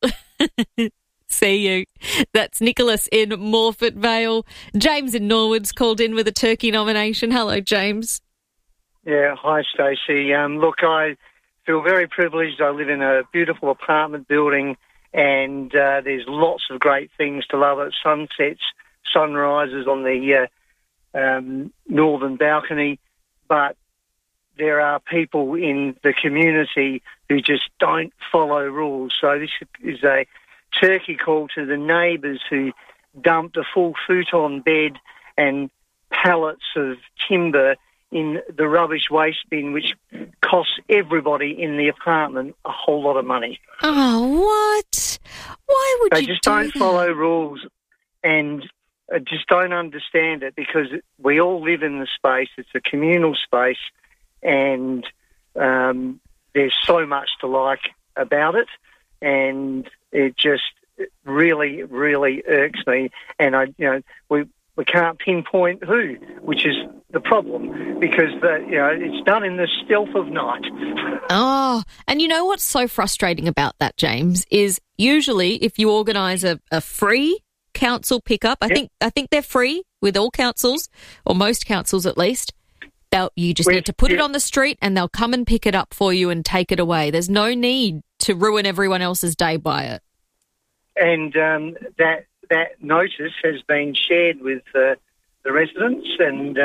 See you. That's Nicholas in Morford Vale. James in Norwood's called in with a turkey nomination. Hello, James. Yeah, hi, Stacey. Look, I feel very privileged. I live in a beautiful apartment building, and there's lots of great things to love at sunsets, sunrises on the northern balcony, but there are people in the community who just don't follow rules. So this is a turkey call to the neighbours who dumped a full futon bed and pallets of timber in the rubbish waste bin, which costs everybody in the apartment a whole lot of money. Oh, what? Why would they you just do don't that? follow rules, and I just don't understand it, because we all live in the space. It's a communal space, and there's so much to like about it, and it just really, really irks me. And we can't pinpoint who, which is the problem, because it's done in the stealth of night. Oh, and you know what's so frustrating about that, James, is usually if you organise a free council pickup, I think they're free with all councils, or most councils at least. You just need to put it on the street and they'll come and pick it up for you and take it away. There's no need to ruin everyone else's day by it. And that notice has been shared with the residents, and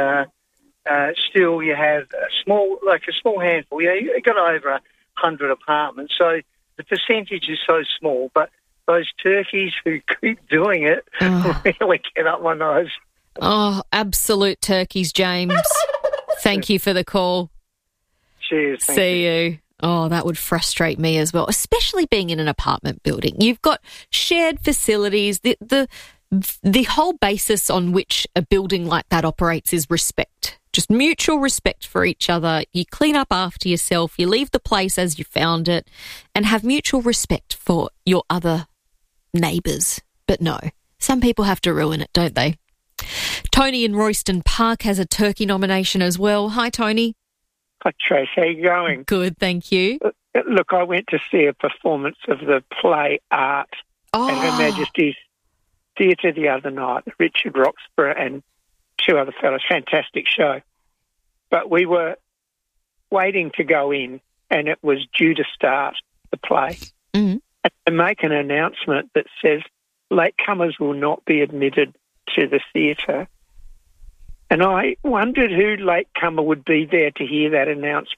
still you have a small handful. You've got over 100 apartments, so the percentage is so small, but those turkeys who keep doing it really get up my nose. Oh, absolute turkeys, James. Thank you for the call. Cheers. See you. Oh, that would frustrate me as well, especially being in an apartment building. You've got shared facilities. The whole basis on which a building like that operates is respect. Just mutual respect for each other. You clean up after yourself. You leave the place as you found it, and have mutual respect for your other neighbours. But no, some people have to ruin it, don't they? Tony in Royston Park has a turkey nomination as well. Hi, Tony. Hi, Trace. How you going? Good, thank you. Look, I went to see a performance of the play Art at Her Majesty's Theatre the other night, Richard Roxburgh and two other fellows. Fantastic show. But we were waiting to go in, and it was due to start the play. Mm-hmm. And they make an announcement that says latecomers will not be admitted to the theatre. And I wondered who latecomer would be there to hear that announcement.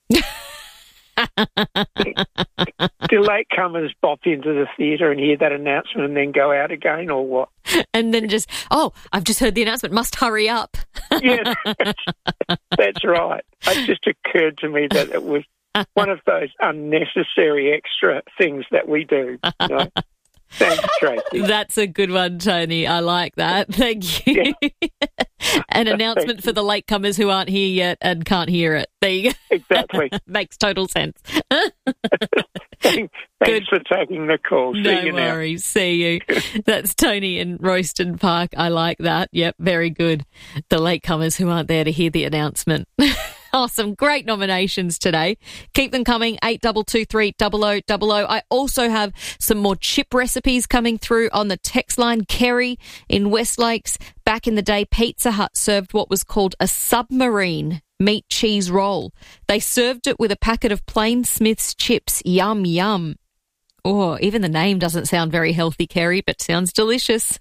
Do latecomers bop into the theatre and hear that announcement and then go out again, or what? And then just, I've just heard the announcement, must hurry up. Yes, that's right. It just occurred to me that it was one of those unnecessary extra things that we do. You know? Thanks, Tracy. That's a good one, Tony. I like that. Thank you. Yeah. An announcement for the latecomers who aren't here yet and can't hear it. There you go. Exactly. Makes total sense. Thanks, Thanks for taking the call. No See you worries. See you. That's Tony in Royston Park. I like that. Yep, very good. The latecomers who aren't there to hear the announcement. Awesome. Great nominations today. Keep them coming. 8223 0000. I also have some more chip recipes coming through on the text line. Kerry in West Lakes. Back in the day, Pizza Hut served what was called a submarine meat cheese roll. They served it with a packet of plain Smith's chips. Yum, yum. Oh, even the name doesn't sound very healthy, Kerry, but sounds delicious.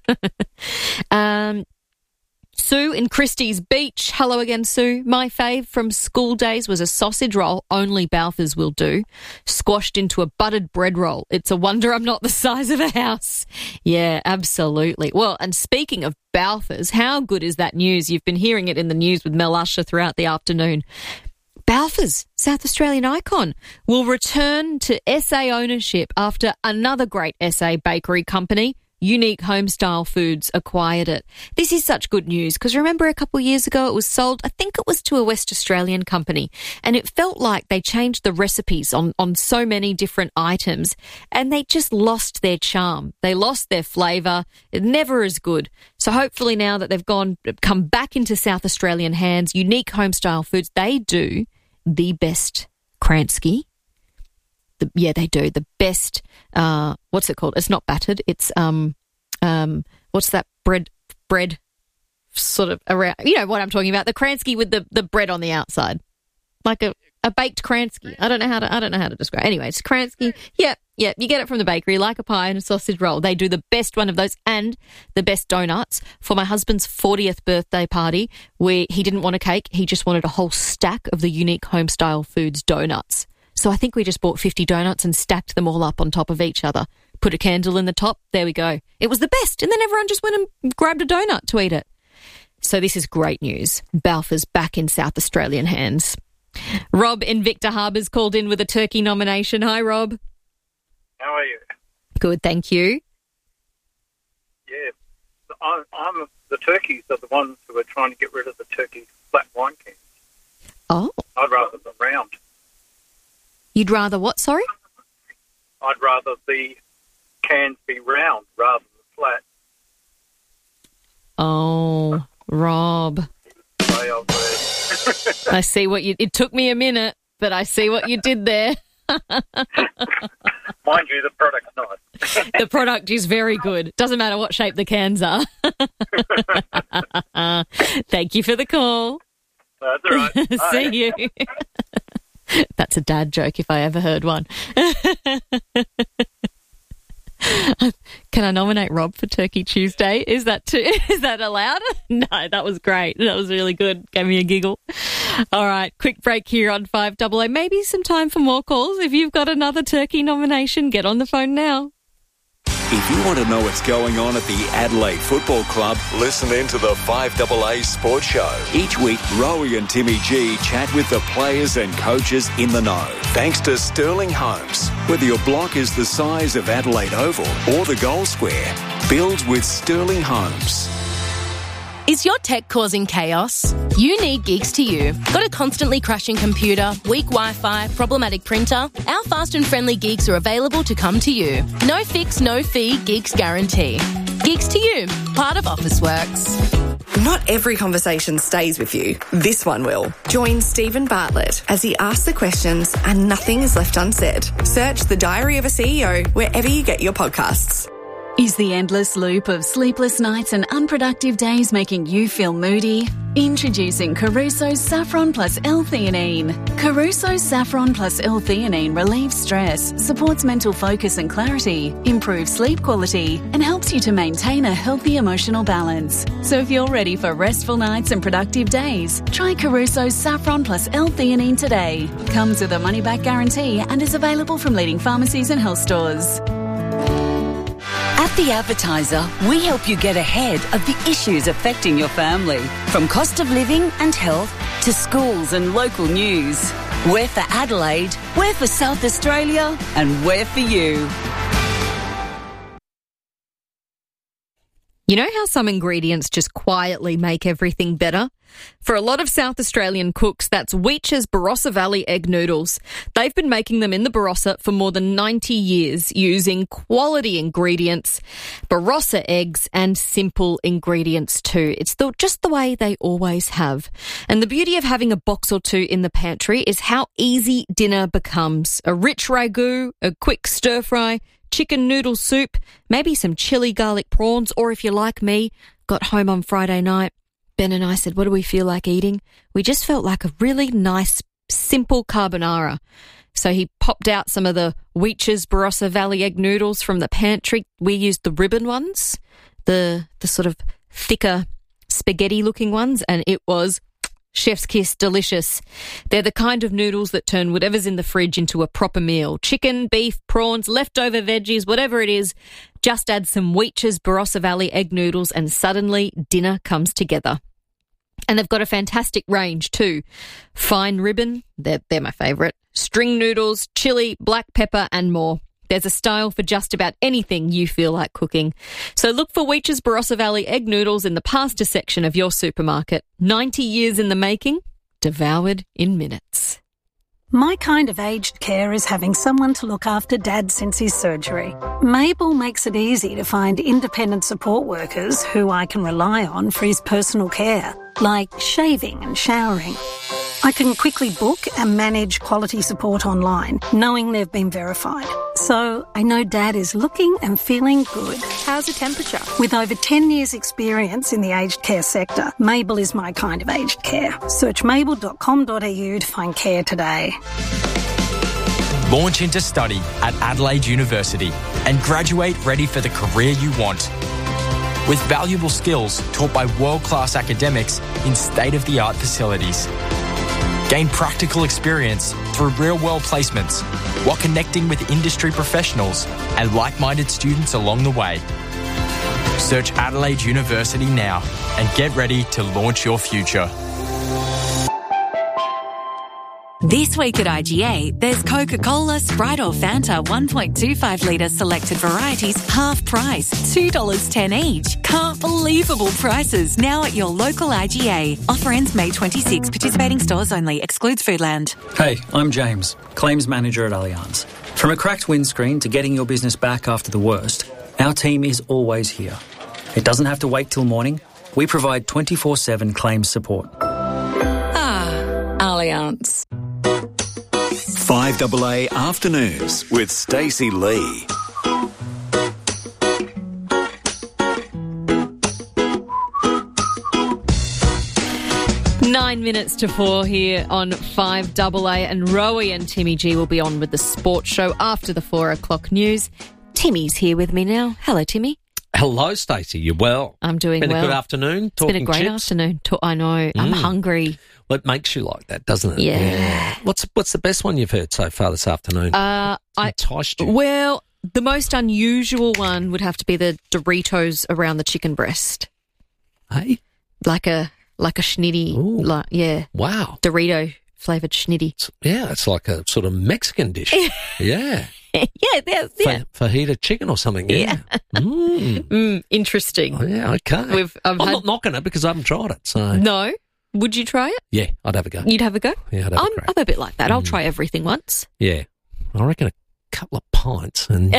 Sue in Christie's Beach. Hello again, Sue. My fave from school days was a sausage roll, only Balfour's will do, squashed into a buttered bread roll. It's a wonder I'm not the size of a house. Yeah, absolutely. Well, and speaking of Balfour's, how good is that news? You've been hearing it in the news with Mel Usher throughout the afternoon. Balfour's, South Australian icon, will return to SA ownership after another great SA bakery company, Unique Homestyle Foods, acquired it. This is such good news because remember a couple of years ago it was sold, I think it was to a West Australian company, and it felt like they changed the recipes on so many different items and they just lost their charm. They lost their flavour. Never as good. So hopefully now that they've come back into South Australian hands, Unique Homestyle Foods, they do the best Kransky. They do the best. What's it called? It's not battered. It's what's that bread sort of around? You know what I'm talking about? The Kransky with the bread on the outside, like a baked Kransky. I don't know how to describe. Anyway, it's Kransky. Yep. You get it from the bakery, like a pie and a sausage roll. They do the best one of those and the best donuts. For my husband's 40th birthday party, where he didn't want a cake, he just wanted a whole stack of the Unique Homestyle Foods donuts. So I think we just bought 50 donuts and stacked them all up on top of each other. Put a candle in the top. There we go. It was the best. And then everyone just went and grabbed a donut to eat it. So this is great news. Balfour's back in South Australian hands. Rob in Victor Harbour's called in with a turkey nomination. Hi, Rob. How are you? Good, thank you. Yeah, the turkeys are the ones who are trying to get rid of the turkey flat wine cans. Oh. I'd rather them round. You'd rather what, sorry? I'd rather the cans be round rather than flat. Oh, Rob. I see what it took me a minute, but I see what you did there. Mind you, the product's nice. The product is very good. Doesn't matter what shape the cans are. Thank you for the call. That's all right. See you. That's a dad joke if I ever heard one. Can I nominate Rob for Turkey Tuesday? Is that allowed? No, that was great. That was really good. Gave me a giggle. All right, quick break here on 5AA. Maybe some time for more calls. If you've got another turkey nomination, get on the phone now. If you want to know what's going on at the Adelaide Football Club, listen in to the 5AA Sports Show. Each week, Rowie and Timmy G chat with the players and coaches in the know. Thanks to Sterling Homes. Whether your block is the size of Adelaide Oval or the Gold Square, build with Sterling Homes. Is your tech causing chaos? You need Geeks to You. Got a constantly crashing computer, weak Wi-Fi, problematic printer? Our fast and friendly Geeks are available to come to you. No fix, no fee, Geeks guarantee. Geeks to You, part of Officeworks. Not every conversation stays with you. This one will. Join Stephen Bartlett as he asks the questions and nothing is left unsaid. Search The Diary of a CEO wherever you get your podcasts. Is the endless loop of sleepless nights and unproductive days making you feel moody? Introducing Caruso's Saffron Plus L-Theanine. Caruso's Saffron Plus L-Theanine relieves stress, supports mental focus and clarity, improves sleep quality, and helps you to maintain a healthy emotional balance. So if you're ready for restful nights and productive days, try Caruso's Saffron Plus L-Theanine today. Comes with a money-back guarantee and is available from leading pharmacies and health stores. At The Advertiser, we help you get ahead of the issues affecting your family. From cost of living and health to schools and local news. We're for Adelaide, we're for South Australia, and we're for you. You know how some ingredients just quietly make everything better? For a lot of South Australian cooks, that's Weech's Barossa Valley egg noodles. They've been making them in the Barossa for more than 90 years using quality ingredients, Barossa eggs and simple ingredients too. It's just the way they always have. And the beauty of having a box or two in the pantry is how easy dinner becomes. A rich ragu, a quick stir fry, chicken noodle soup, maybe some chili garlic prawns, or if you're like me, got home on Friday night, Ben and I said, what do we feel like eating? We just felt like a really nice, simple carbonara. So he popped out some of the Weech's Barossa Valley egg noodles from the pantry. We used the ribbon ones, the sort of thicker spaghetti-looking ones, and it was chef's kiss, delicious. They're the kind of noodles that turn whatever's in the fridge into a proper meal. Chicken, beef, prawns, leftover veggies, whatever it is, just add some Weech's Barossa Valley egg noodles and suddenly dinner comes together. And they've got a fantastic range too. Fine ribbon, they're my favourite. String noodles, chili, black pepper and more. There's a style for just about anything you feel like cooking. So look for Weech's Barossa Valley egg noodles in the pasta section of your supermarket. 90 years in the making, devoured in minutes. My kind of aged care is having someone to look after Dad since his surgery. Mabel makes it easy to find independent support workers who I can rely on for his personal care, like shaving and showering. I can quickly book and manage quality support online, knowing they've been verified. So I know Dad is looking and feeling good. How's the temperature? With over 10 years' experience in the aged care sector, Mabel is my kind of aged care. Search mabel.com.au to find care today. Launch into study at Adelaide University and graduate ready for the career you want. With valuable skills taught by world-class academics in state-of-the-art facilities. Gain practical experience through real-world placements while connecting with industry professionals and like-minded students along the way. Search Adelaide University now and get ready to launch your future. This week at IGA, there's Coca-Cola, Sprite or Fanta 1.25 litre selected varieties, half price, $2.10 each. Can't believable prices now at your local IGA. Offer ends May 26. Participating stores only. Excludes Foodland. Hey, I'm James, Claims Manager at Allianz. From a cracked windscreen to getting your business back after the worst, our team is always here. It doesn't have to wait till morning. We provide 24/7 claims support. Allianz. 5AA Afternoons with Stacey Lee. Nine minutes to 4 here on 5AA, and Rowie and Timmy G will be on with the sports show after the 4 o'clock news. Timmy's here with me now. Hello, Timmy. Hello, Stacey. You well? I'm doing well. Been a good afternoon. It's been a great afternoon. I know. I'm hungry. Well, it makes you like that, doesn't it? Yeah. What's the best one you've heard so far this afternoon? Enticed you? Well, the most unusual one would have to be the Doritos around the chicken breast. Hey? Like a schnitty. Yeah. Wow. Dorito flavoured schnitty. Yeah, it's like a sort of Mexican dish. Yeah. Yeah. Fajita chicken or something. Yeah. Interesting. Oh, yeah, okay. I'm not knocking it because I haven't tried it. So No? Would you try it? Yeah, I'd have a go. You'd have a go? Yeah, I'd have a crack. I'm a bit like that. I'll try everything once. Yeah. I reckon a couple of pints and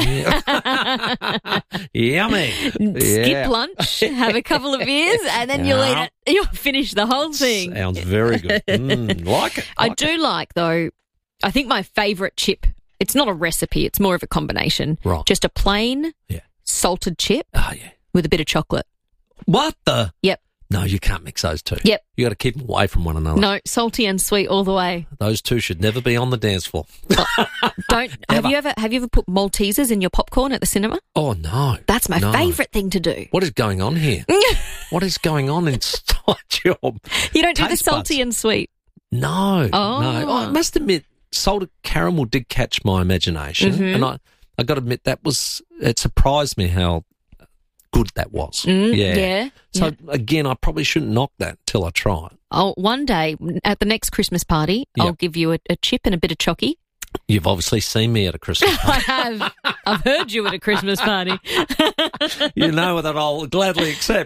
yummy. Skip lunch, have a couple of beers, and then you'll eat it. You'll finish the whole thing. Sounds very good. Like it. I do like, though, I think my favourite chip, it's not a recipe, it's more of a combination. Right. Just a plain salted chip with a bit of chocolate. What the? Yep. No, you can't mix those two. Yep. You got to keep them away from one another. No, salty and sweet all the way. Those two should never be on the dance floor. Have you ever put Maltesers in your popcorn at the cinema? Oh no. That's my favourite thing to do. What is going on here? What is going on inside your You don't do the salty and sweet? No. Oh. No. I must admit, salted caramel did catch my imagination. Mm-hmm. And I got to admit, it surprised me how good that was. Yeah. So, again, I probably shouldn't knock that until I try it. Oh, one day at the next Christmas party, I'll give you a chip and a bit of chocky. You've obviously seen me at a Christmas party. I have. I've heard you at a Christmas party. You know that I'll gladly accept.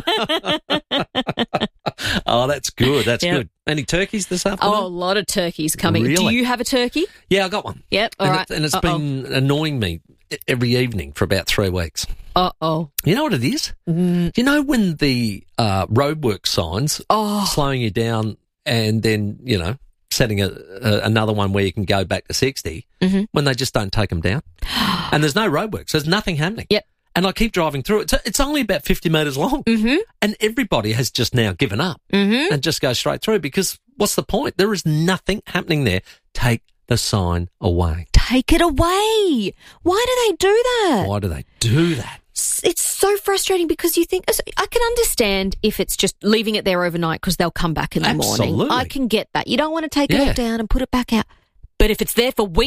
Oh, that's good. That's good. Any turkeys this afternoon? Oh, a lot of turkeys coming. Really? Do you have a turkey? Yeah, I got one. Yep, all right. And it's been annoying me every evening for about 3 weeks. Uh-oh. You know what it is? Do you know when the roadwork signs slowing you down and then, you know, setting another one where you can go back to 60 when they just don't take them down? And there's no roadworks. There's nothing happening. Yep. And I keep driving through it. It's only about 50 metres long. And everybody has just now given up and just go straight through because what's the point? There is nothing happening there. Take the sign away. Take it away. Why do they do that? Why do they do that? It's so frustrating because you think, I can understand if it's just leaving it there overnight because they'll come back in the morning. I can get that. You don't want to take it all down and put it back out. But if it's there for weeks,